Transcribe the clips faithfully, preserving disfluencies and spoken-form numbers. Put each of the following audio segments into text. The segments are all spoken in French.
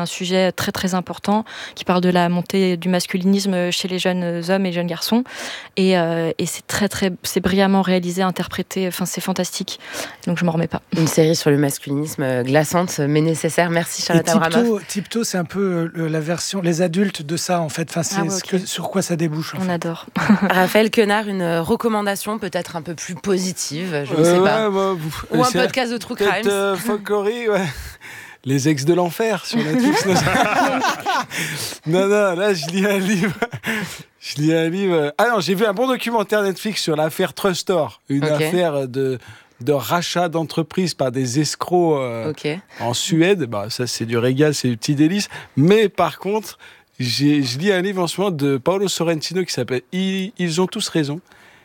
un sujet très très important qui parle de la montée du masculinisme chez les jeunes hommes et jeunes garçons. Et, euh, et c'est très très, c'est brillamment réalisé, interprété. Enfin, c'est fantastique. Donc je m'en remets pas. Une série sur le masculinisme glaçante mais nécessaire. Merci Charlotte Abramoff. Tiptoe, c'est un peu la version, les adultes de ça en fait. Enfin, c'est ah ouais, okay. que, sur quoi ça débouche. En On fait. adore. Raphaël Quenard, une recommandation peut-être un peu plus positive, je ne euh, sais ouais, pas. Bah, Ou un podcast de True Crimes. Euh, Folklore, ouais. Les ex de l'enfer sur Netflix. non, non, là je lis un livre. Je lis un livre. Ah non, j'ai vu un bon documentaire Netflix sur l'affaire Trustor, une okay. affaire de de rachat d'entreprises par des escrocs euh, okay. en Suède. Bah, ça, c'est du régal, c'est du petit délice. Mais par contre, j'ai, je lis un livre en ce moment de Paolo Sorrentino qui s'appelle « Ils, ils ont tous raison ».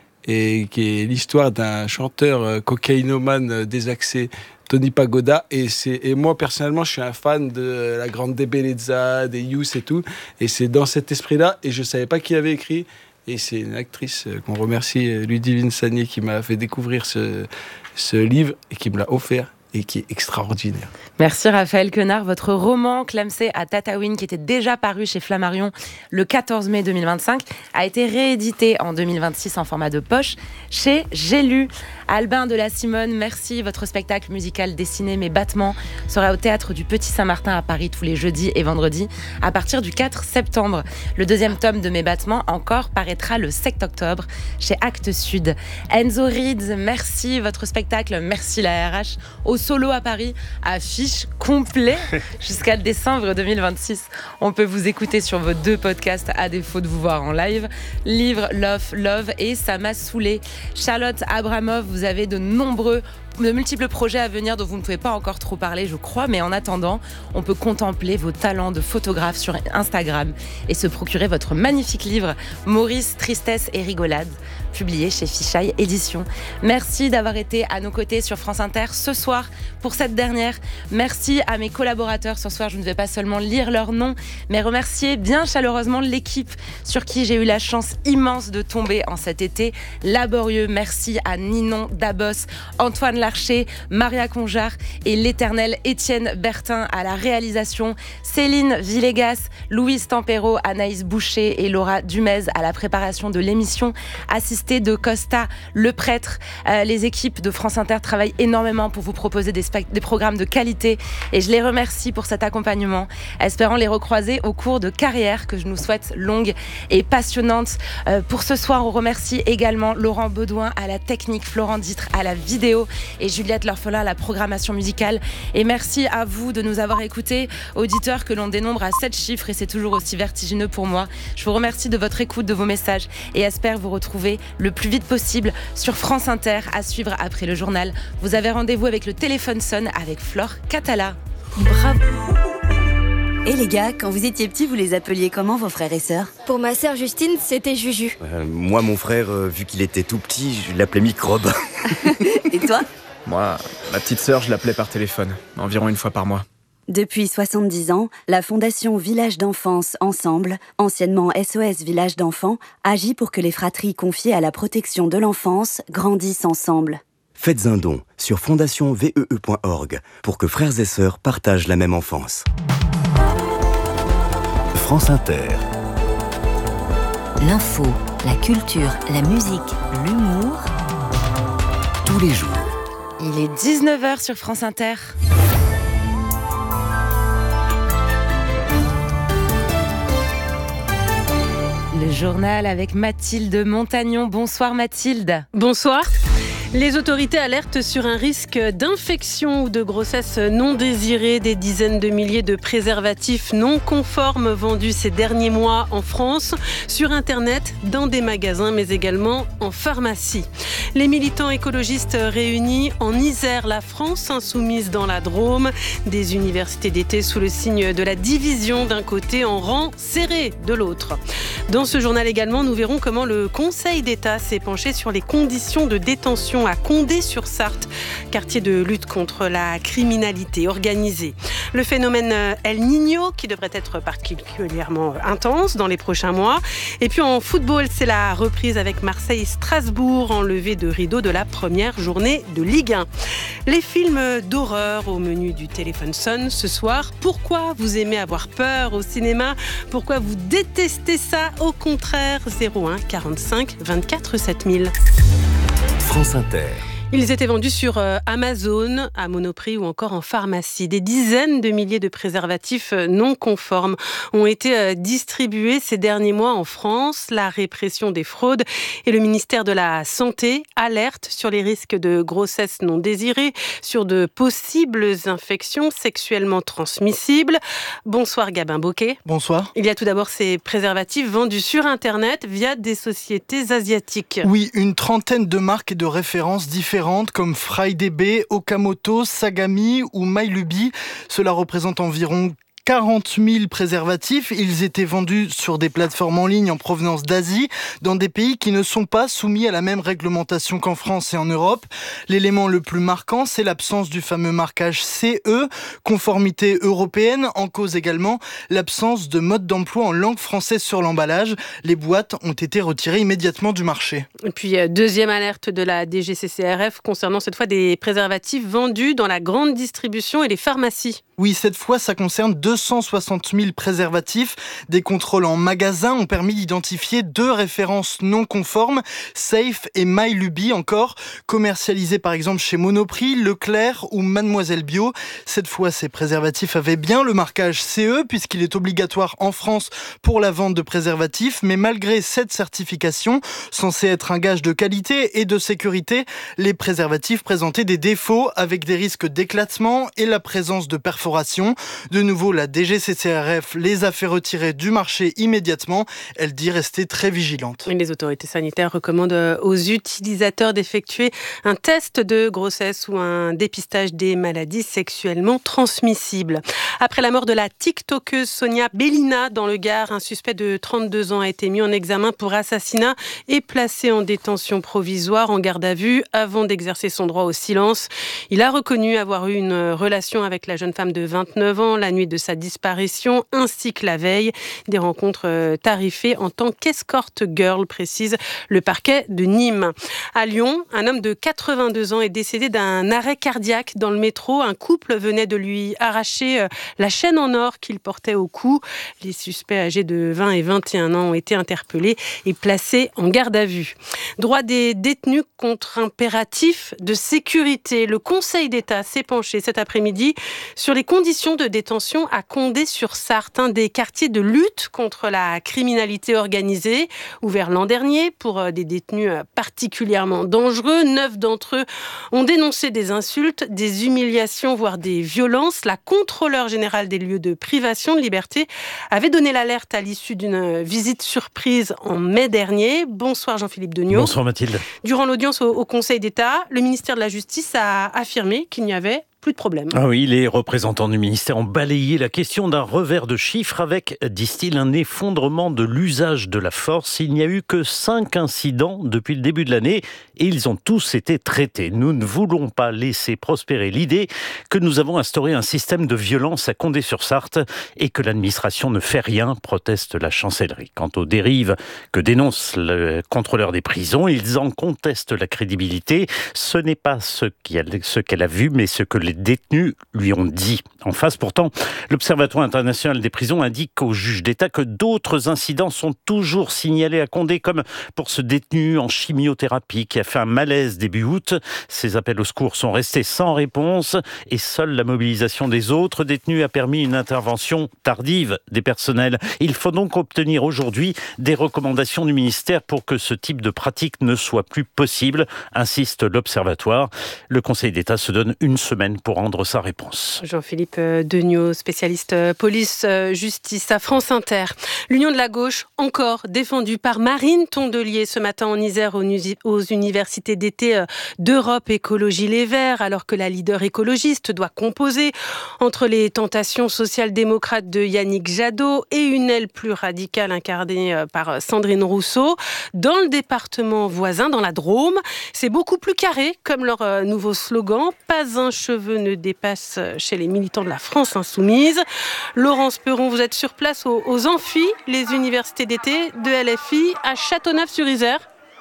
Et qui est l'histoire d'un chanteur euh, cocaïnomane euh, désaxé, Tony Pagoda. Et, c'est, et moi, personnellement, je suis un fan de la grande Bellezza, des Youth et tout. Et c'est dans cet esprit-là. Et je ne savais pas qui avait écrit. Et c'est une actrice euh, qu'on remercie, Ludivine Sagné, qui m'a fait découvrir ce, ce livre et qui me l'a offert. Et qui est extraordinaire. Merci Raphaël Quenard. Votre roman Clamsé à Tataouine, qui était déjà paru chez Flammarion le quatorze mai deux mille vingt-cinq, a été réédité en deux mille vingt-six en format de poche chez J'ai lu. Albin de la Simone, merci. Votre spectacle musical Dessiner mes battements sera au Théâtre du Petit Saint-Martin à Paris tous les jeudis et vendredis à partir du quatre septembre. Le deuxième tome de Mes battements encore paraîtra le sept octobre chez Actes Sud. Enzo Reeds, merci. Votre spectacle Merci la R H au Solo à Paris, affiche complet jusqu'à décembre deux mille vingt-six. On peut vous écouter sur vos deux podcasts à défaut de vous voir en live. Livre, Love, Love et Ça m'a saoulé. Charlotte Abramoff, vous avez de nombreux de multiples projets à venir dont vous ne pouvez pas encore trop parler, je crois, mais en attendant, on peut contempler vos talents de photographe sur Instagram et se procurer votre magnifique livre Maurice, Tristesse et Rigolade, publié chez Fichaille Éditions. Merci d'avoir été à nos côtés sur France Inter ce soir pour cette dernière. Merci à mes collaborateurs ce soir. Je ne vais pas seulement lire leurs noms, mais remercier bien chaleureusement l'équipe sur qui j'ai eu la chance immense de tomber en cet été laborieux. Merci à Ninon Dabos, Antoine Larcher, Maria Conjar et l'éternel Étienne Bertin à la réalisation, Céline Villegas, Louise Tempero, Anaïs Boucher et Laura Dumez à la préparation de l'émission, assistée de Costa Le Prêtre. Euh, les équipes de France Inter travaillent énormément pour vous proposer des, spe- des programmes de qualité et je les remercie pour cet accompagnement, espérant les recroiser au cours de carrière que je nous souhaite longue et passionnante. Euh, pour ce soir, on remercie également Laurent Baudouin à la technique, Florent Ditre à la vidéo et Juliette L'Orphelin à la programmation musicale. Et merci à vous de nous avoir écoutés, auditeurs que l'on dénombre à sept chiffres et c'est toujours aussi vertigineux pour moi. Je vous remercie de votre écoute, de vos messages et espère vous retrouver le plus vite possible sur France Inter à suivre après le journal. Vous avez rendez-vous avec le téléphone sonne avec Flore Catala. Bravo. Et les gars, quand vous étiez petits, vous les appeliez comment vos frères et sœurs ? Pour ma sœur Justine, c'était Juju. Euh, moi, mon frère, euh, vu qu'il était tout petit, je l'appelais Microbe. Et toi ? Moi, ma petite sœur, je l'appelais par téléphone, environ une fois par mois. Depuis soixante-dix ans, la Fondation Village d'Enfance Ensemble, anciennement S O S Village d'Enfants, agit pour que les fratries confiées à la protection de l'enfance grandissent ensemble. Faites un don sur fondation vee point org pour que frères et sœurs partagent la même enfance. France Inter. L'info, la culture, la musique, l'humour. Tous les jours. Il est dix-neuf heures sur France Inter. Le journal avec Mathilde Montagnon. Bonsoir Mathilde. Bonsoir. Les autorités alertent sur un risque d'infection ou de grossesse non désirée. Des dizaines de milliers de préservatifs non conformes vendus ces derniers mois en France, sur Internet, dans des magasins, mais également en pharmacie. Les militants écologistes réunis en Isère, la France insoumise dans la Drôme. Des universités d'été sous le signe de la division d'un côté en rang serré de l'autre. Dans ce journal également, nous verrons comment le Conseil d'État s'est penché sur les conditions de détention d'infection à Condé-sur-Sarthe, quartier de lutte contre la criminalité organisée. Le phénomène El Niño qui devrait être particulièrement intense dans les prochains mois. Et puis en football, c'est la reprise avec Marseille-Strasbourg en levée de rideau de la première journée de Ligue un. Les films d'horreur au menu du téléphone sonne ce soir. Pourquoi vous aimez avoir peur au cinéma ? Pourquoi vous détestez ça au contraire ? zéro un quarante-cinq vingt-quatre sept mille. France Inter. Ils étaient vendus sur Amazon, à Monoprix ou encore en pharmacie. Des dizaines de milliers de préservatifs non conformes ont été distribués ces derniers mois en France. La répression des fraudes et le ministère de la Santé alertent sur les risques de grossesse non désirée, sur de possibles infections sexuellement transmissibles. Bonsoir Gabin Bocquet. Bonsoir. Il y a tout d'abord ces préservatifs vendus sur Internet via des sociétés asiatiques. Oui, une trentaine de marques et de références différentes comme FryDB, Okamoto, Sagami ou MyLuby. Cela représente environ quarante mille préservatifs. Ils étaient vendus sur des plateformes en ligne en provenance d'Asie, dans des pays qui ne sont pas soumis à la même réglementation qu'en France et en Europe. L'élément le plus marquant, c'est l'absence du fameux marquage C E, conformité européenne, en cause également l'absence de mode d'emploi en langue française sur l'emballage. Les boîtes ont été retirées immédiatement du marché. Et puis, deuxième alerte de la D G C C R F concernant cette fois des préservatifs vendus dans la grande distribution et les pharmacies. Oui, cette fois, ça concerne deux cent soixante mille préservatifs. Des contrôles en magasin ont permis d'identifier deux références non conformes, Safe et MyLuby encore, commercialisés par exemple chez Monoprix, Leclerc ou Mademoiselle Bio. Cette fois, ces préservatifs avaient bien le marquage C E puisqu'il est obligatoire en France pour la vente de préservatifs. Mais malgré cette certification, censée être un gage de qualité et de sécurité, les préservatifs présentaient des défauts avec des risques d'éclatement et la présence de perforations. De nouveau, la D G C C R F les a fait retirer du marché immédiatement. Elle dit rester très vigilante. Les autorités sanitaires recommandent aux utilisateurs d'effectuer un test de grossesse ou un dépistage des maladies sexuellement transmissibles. Après la mort de la TikTokeuse Sonia Bellina dans le Gard, un suspect de trente-deux ans a été mis en examen pour assassinat et placé en détention provisoire en garde à vue avant d'exercer son droit au silence. Il a reconnu avoir eu une relation avec la jeune femme de vingt-neuf ans la nuit de sa disparition, ainsi que la veille, des rencontres tarifées en tant qu'escort girl, précise le parquet de Nîmes. À Lyon, un homme de quatre-vingt-deux ans est décédé d'un arrêt cardiaque dans le métro. Un couple venait de lui arracher la chaîne en or qu'il portait au cou. Les suspects âgés de vingt et vingt et un ans ont été interpellés et placés en garde à vue. Droit des détenus contre impératif de sécurité. Le Conseil d'État s'est penché cet après-midi sur les conditions de détention à Condé-sur-Sarthe, un des quartiers de lutte contre la criminalité organisée, ouvert l'an dernier pour des détenus particulièrement dangereux. Neuf d'entre eux ont dénoncé des insultes, des humiliations, voire des violences. La contrôleure générale des lieux de privation de liberté avait donné l'alerte à l'issue d'une visite surprise en mai dernier. Bonsoir Jean-Philippe Degnaud. Bonsoir Mathilde. Durant l'audience au, au Conseil d'État, le ministère de la Justice a affirmé qu'il n'y avait plus de problème. Ah oui, les représentants du ministère ont balayé la question d'un revers de chiffres avec, disent-ils, un effondrement de l'usage de la force. Il n'y a eu que cinq incidents depuis le début de l'année et ils ont tous été traités. Nous ne voulons pas laisser prospérer l'idée que nous avons instauré un système de violence à Condé-sur-Sarthe et que l'administration ne fait rien, proteste la chancellerie. Quant aux dérives que dénonce le contrôleur des prisons, ils en contestent la crédibilité. Ce n'est pas ce qu'elle a vu, mais ce que les Les détenus lui ont dit. En face, pourtant, l'Observatoire international des prisons indique au juge d'État que d'autres incidents sont toujours signalés à Condé, comme pour ce détenu en chimiothérapie qui a fait un malaise début août. Ces appels au secours sont restés sans réponse et seule la mobilisation des autres détenus a permis une intervention tardive des personnels. Il faut donc obtenir aujourd'hui des recommandations du ministère pour que ce type de pratique ne soit plus possible, insiste l'Observatoire. Le Conseil d'État se donne une semaine pour rendre sa réponse. Jean-Philippe Degnaud, spécialiste police-justice à France Inter. L'Union de la gauche, encore défendue par Marine Tondelier ce matin en Isère aux universités d'été d'Europe Écologie Les Verts, alors que la leader écologiste doit composer entre les tentations social-démocrates de Yannick Jadot et une aile plus radicale incarnée par Sandrine Rousseau. Dans le département voisin, dans la Drôme, c'est beaucoup plus carré, comme leur nouveau slogan. Pas un cheveu ne dépasse chez les militants de la France insoumise. Laurence Perron, vous êtes sur place aux, aux Amphis, les universités d'été de L F I à Châteauneuf-sur-Isère.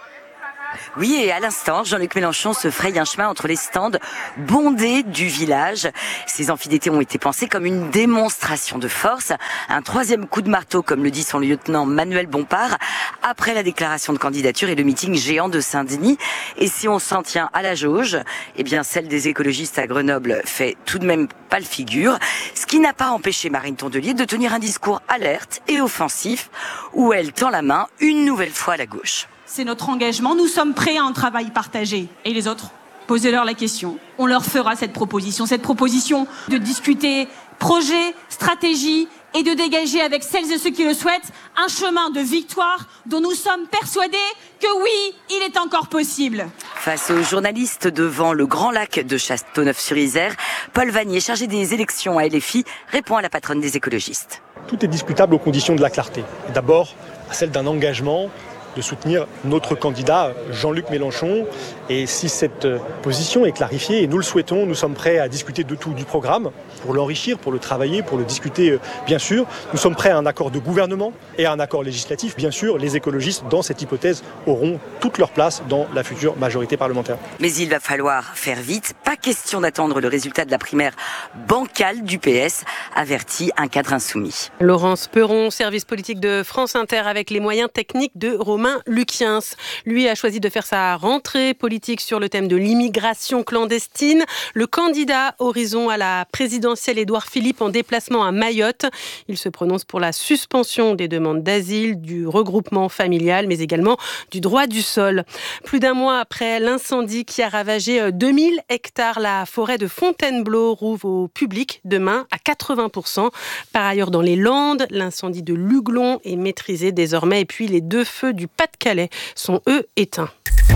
Oui, et à l'instant, Jean-Luc Mélenchon se fraye un chemin entre les stands bondés du village. Ces amphis d'été ont été pensés comme une démonstration de force, un troisième coup de marteau, comme le dit son lieutenant Manuel Bompard, après la déclaration de candidature et le meeting géant de Saint-Denis. Et si on s'en tient à la jauge, eh bien celle des écologistes à Grenoble fait tout de même pas le figure, ce qui n'a pas empêché Marine Tondelier de tenir un discours alerte et offensif, où elle tend la main une nouvelle fois à la gauche. C'est notre engagement, nous sommes prêts à un travail partagé. Et les autres ? Posez-leur la question. On leur fera cette proposition, cette proposition de discuter projet, stratégie et de dégager avec celles et ceux qui le souhaitent un chemin de victoire dont nous sommes persuadés que oui, il est encore possible. Face aux journalistes devant le Grand Lac de Châteauneuf-sur-Isère, Paul Vanier, chargé des élections à L F I, répond à la patronne des écologistes. Tout est discutable aux conditions de la clarté. Et d'abord, celle d'un engagement de soutenir notre candidat Jean-Luc Mélenchon. Et si cette position est clarifiée, et nous le souhaitons, nous sommes prêts à discuter de tout, du programme, pour l'enrichir, pour le travailler, pour le discuter, bien sûr. Nous sommes prêts à un accord de gouvernement et à un accord législatif. Bien sûr, les écologistes, dans cette hypothèse, auront toute leur place dans la future majorité parlementaire. Mais il va falloir faire vite. Pas question d'attendre le résultat de la primaire bancale du P S, avertit un cadre insoumis. Laurence Perron, service politique de France Inter, avec les moyens techniques de Romain Luquiens. Lui a choisi de faire sa rentrée politique sur le thème de l'immigration clandestine. Le candidat Horizon à la présidentielle, Édouard Philippe, en déplacement à Mayotte. Il se prononce pour la suspension des demandes d'asile, du regroupement familial, mais également du droit du sol. Plus d'un mois après l'incendie qui a ravagé deux mille hectares, la forêt de Fontainebleau rouvre au public demain à quatre-vingts pour cent. Par ailleurs, dans les Landes, l'incendie de Luglon est maîtrisé désormais. Et puis, les deux feux du Pas-de-Calais sont, eux, éteints.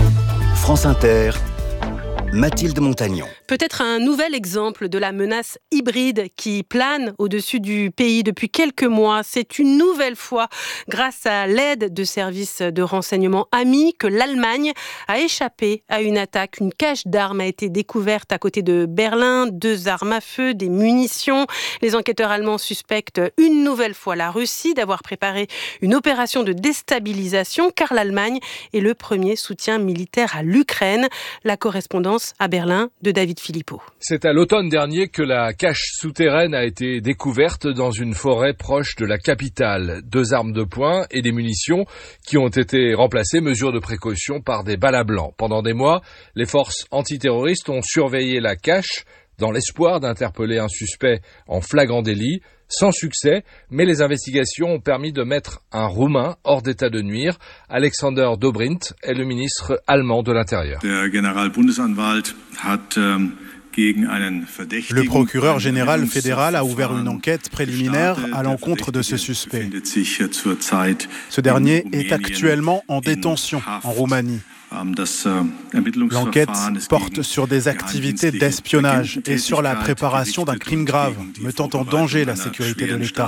France Inter, Mathilde Montagnon. Peut-être un nouvel exemple de la menace hybride qui plane au-dessus du pays depuis quelques mois. C'est une nouvelle fois grâce à l'aide de services de renseignement amis que l'Allemagne a échappé à une attaque. Une cache d'armes a été découverte à côté de Berlin, deux armes à feu, des munitions. Les enquêteurs allemands suspectent une nouvelle fois la Russie d'avoir préparé une opération de déstabilisation, car l'Allemagne est le premier soutien militaire à l'Ukraine. La correspondance à Berlin de David Philippot. C'est à l'automne dernier que la cache souterraine a été découverte dans une forêt proche de la capitale. Deux armes de poing et des munitions qui ont été remplacées, mesure de précaution, par des balles à blanc. Pendant des mois, les forces antiterroristes ont surveillé la cache dans l'espoir d'interpeller un suspect en flagrant délit. Sans succès, mais les investigations ont permis de mettre un Roumain hors d'état de nuire. Alexander Dobrindt est le ministre allemand de l'Intérieur. Le procureur général fédéral a ouvert une enquête préliminaire à l'encontre de ce suspect. Ce dernier est actuellement en détention en Roumanie. L'enquête porte sur des activités d'espionnage et sur la préparation d'un crime grave, mettant en danger la sécurité de l'État.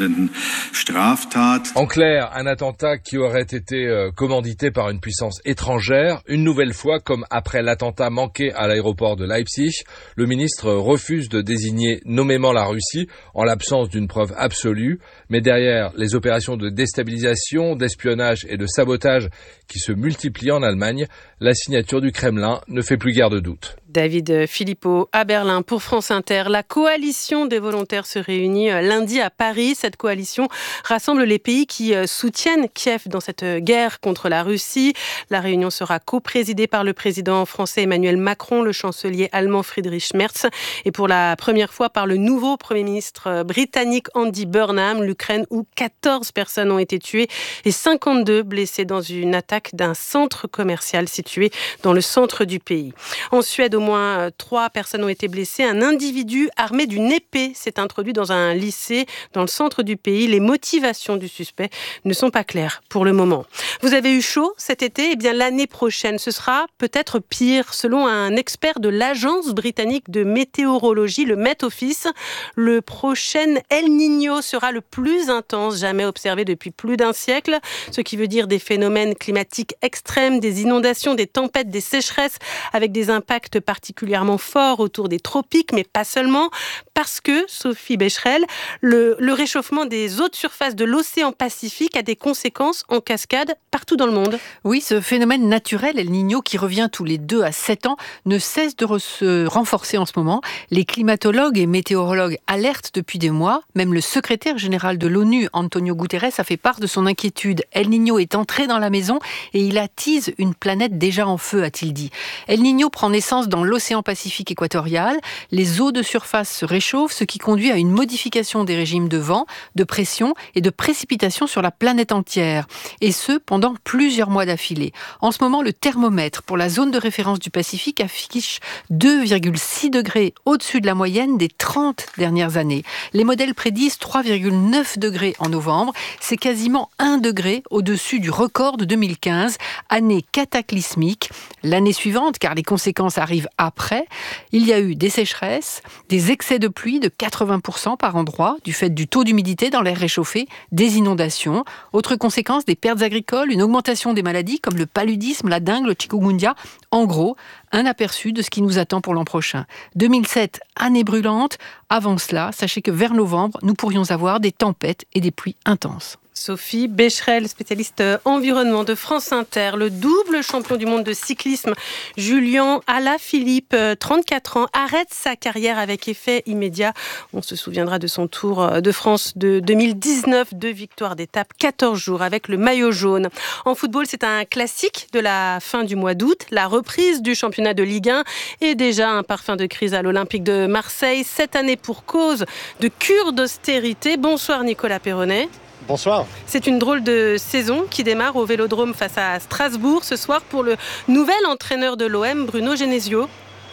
En clair, un attentat qui aurait été commandité par une puissance étrangère. Une nouvelle fois, comme après l'attentat manqué à l'aéroport de Leipzig, le ministre refuse de désigner nommément la Russie en l'absence d'une preuve absolue. Mais derrière les opérations de déstabilisation, d'espionnage et de sabotage qui se multiplient en Allemagne, la signature du Kremlin ne fait plus guère de doute. David Philippot à Berlin pour France Inter. La coalition des volontaires se réunit lundi à Paris. Cette coalition rassemble les pays qui soutiennent Kiev dans cette guerre contre la Russie. La réunion sera co-présidée par le président français Emmanuel Macron, le chancelier allemand Friedrich Merz et pour la première fois par le nouveau Premier ministre britannique Andy Burnham. L'Ukraine où quatorze personnes ont été tuées et cinquante-deux blessées dans une attaque d'un centre commercial situé dans le centre du pays. En Suède, au moins trois personnes ont été blessées. Un individu armé d'une épée s'est introduit dans un lycée dans le centre du pays. Les motivations du suspect ne sont pas claires pour le moment. Vous avez eu chaud cet été ? Eh bien, l'année prochaine, ce sera peut-être pire. Selon un expert de l'agence britannique de météorologie, le Met Office, le prochain El Niño sera le plus intense jamais observé depuis plus d'un siècle, ce qui veut dire des phénomènes climatiques extrêmes, des inondations, des tempêtes, des sécheresses, avec des impacts particulièrement forts autour des tropiques, mais pas seulement, parce que, Sophie Becherel, le, le réchauffement des eaux de surface de l'océan Pacifique a des conséquences en cascade partout dans le monde. Oui, ce phénomène naturel, El Niño, qui revient tous les deux à sept ans, ne cesse de re- se renforcer en ce moment. Les climatologues et météorologues alertent depuis des mois. Même le secrétaire général de l'ONU, Antonio Guterres, a fait part de son inquiétude. El Niño est entré dans la maison et il attise une planète déjà en feu, a-t-il dit. El Niño prend naissance dans l'océan Pacifique équatorial. Les eaux de surface se réchauffent, ce qui conduit à une modification des régimes de vent, de pression et de précipitation sur la planète entière. Et ce, pendant plusieurs mois d'affilée. En ce moment, le thermomètre pour la zone de référence du Pacifique affiche deux virgule six degrés au-dessus de la moyenne des trente dernières années. Les modèles prédisent trois virgule neuf degrés en novembre. C'est quasiment un degré au-dessus du record de deux mille quinze, année cataclysmique. L'année suivante, car les conséquences arrivent après, il y a eu des sécheresses, des excès de pluie de quatre-vingts pour cent par endroit, du fait du taux d'humidité dans l'air réchauffé, des inondations. Autre conséquence, des pertes agricoles, une augmentation des maladies comme le paludisme, la dengue, le chikungunya. En gros, un aperçu de ce qui nous attend pour l'an prochain. deux mille sept, année brûlante. Avant cela, sachez que vers novembre, nous pourrions avoir des tempêtes et des pluies intenses. Sophie Becherel, spécialiste environnement de France Inter. Le double champion du monde de cyclisme, Julian Alaphilippe, trente-quatre ans, arrête sa carrière avec effet immédiat. On se souviendra de son Tour de France de deux mille dix-neuf, deux victoires d'étape, quatorze jours avec le maillot jaune. En football, c'est un classique de la fin du mois d'août. La reprise du championnat de Ligue un est déjà un parfum de crise à l'Olympique de Marseille. Cette année pour cause de cure d'austérité. Bonsoir Nicolas Perronnet. Bonsoir. C'est une drôle de saison qui démarre au Vélodrome face à Strasbourg ce soir pour le nouvel entraîneur de l'O M, Bruno Genesio.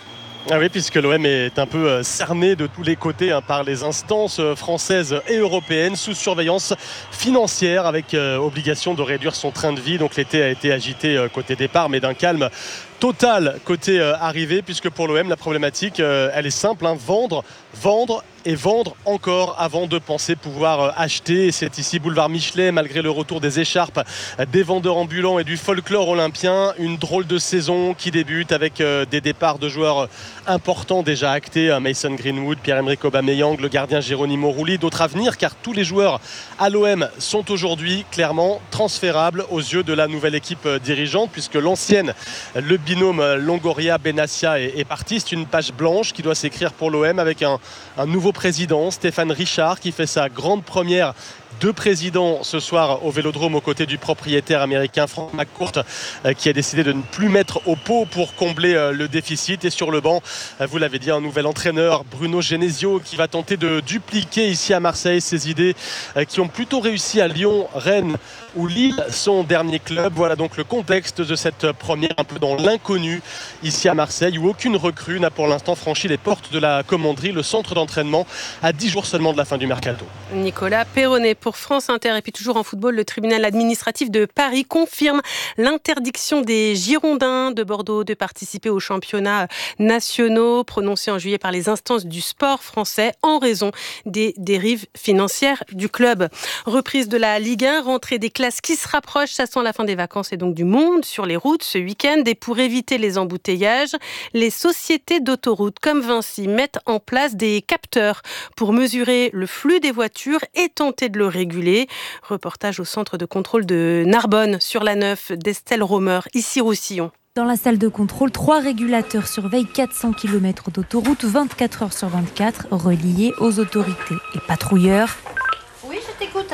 Ah oui, puisque l'O M est un peu cerné de tous les côtés hein, par les instances françaises et européennes sous surveillance financière avec euh, obligation de réduire son train de vie. Donc l'été a été agité euh, côté départ, mais d'un calme total côté euh, arrivée, puisque pour l'O M la problématique euh, elle est simple, hein, vendre, vendre et vendre encore avant de penser pouvoir euh, acheter. C'est ici boulevard Michelet, malgré le retour des écharpes, euh, des vendeurs ambulants et du folklore olympien. Une drôle de saison qui débute avec euh, des départs de joueurs euh, importants déjà actés, hein, Mason Greenwood, Pierre-Emerick Aubameyang, le gardien Geronimo Rulli, d'autres à venir, car tous les joueurs à l'O M sont aujourd'hui clairement transférables aux yeux de la nouvelle équipe euh, dirigeante, puisque l'ancienne, le binôme Longoria-Benassia est, est parti. C'est une page blanche qui doit s'écrire pour l'O M avec un, un nouveau président, Stéphane Richard, qui fait sa grande première de président ce soir au Vélodrome aux côtés du propriétaire américain Frank McCourt, euh, qui a décidé de ne plus mettre au pot pour combler euh, le déficit. Et sur le banc, euh, vous l'avez dit, un nouvel entraîneur, Bruno Genesio, qui va tenter de dupliquer ici à Marseille ces idées euh, qui ont plutôt réussi à Lyon, Rennes ou Lille, son dernier club. Voilà donc le contexte de cette première un peu dans l'inconnu ici à Marseille, où aucune recrue n'a pour l'instant franchi les portes de la commanderie, le centre d'entraînement, à dix jours seulement de la fin du mercato. Nicolas Perronnet pour France Inter. Et puis toujours en football, le tribunal administratif de Paris confirme l'interdiction des Girondins de Bordeaux de participer aux championnats nationaux prononcés en juillet par les instances du sport français en raison des dérives financières du club. Reprise de la Ligue un, rentrée des classes qui se rapprochent, ça sent la fin des vacances et donc du monde sur les routes ce week-end. Et pour éviter les embouteillages, les sociétés d'autoroutes comme Vinci mettent en place des capteurs pour mesurer le flux des voitures et tenter de le réguler. Reportage au centre de contrôle de Narbonne sur la neuf d'Estelle Romer, ici Roussillon. Dans la salle de contrôle, trois régulateurs surveillent quatre cents kilomètres d'autoroute, vingt-quatre heures sur vingt-quatre, reliés aux autorités et patrouilleurs. Oui, je t'écoute.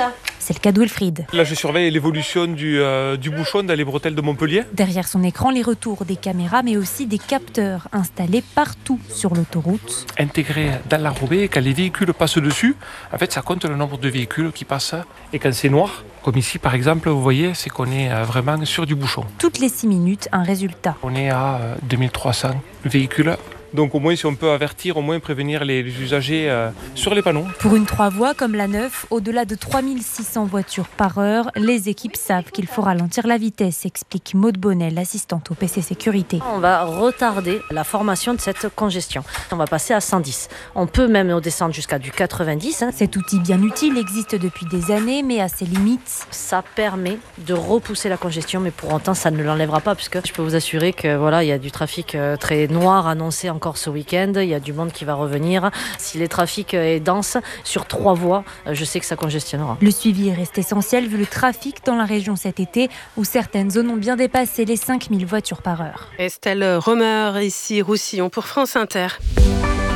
C'est le cas de Wilfried. Là, je surveille l'évolution du, euh, du bouchon dans les bretelles de Montpellier. Derrière son écran, les retours des caméras, mais aussi des capteurs installés partout sur l'autoroute. Intégrés dans la roue, quand les véhicules passent dessus, en fait, ça compte le nombre de véhicules qui passent. Et quand c'est noir, comme ici par exemple, vous voyez, c'est qu'on est vraiment sur du bouchon. Toutes les six minutes, un résultat. On est à deux mille trois cents véhicules. Donc au moins si on peut avertir, au moins prévenir les, les usagers euh, sur les panneaux. Pour une trois voies comme la neuf, au-delà de trois mille six cents voitures par heure, les équipes savent qu'il faut ralentir la vitesse, explique Maude Bonnet, l'assistante au P C Sécurité. On va retarder la formation de cette congestion. On va passer à cent dix. On peut même descendre jusqu'à du quatre-vingt-dix. Hein. Cet outil bien utile existe depuis des années, mais à ses limites. Ça permet de repousser la congestion, mais pour autant ça ne l'enlèvera pas, puisque je peux vous assurer que voilà, il y a du trafic très noir annoncé encore ce week-end, il y a du monde qui va revenir. Si le trafic est dense sur trois voies, je sais que ça congestionnera. Le suivi reste essentiel vu le trafic dans la région cet été, où certaines zones ont bien dépassé les cinq mille voitures par heure. Estelle Romer, ici Roussillon pour France Inter.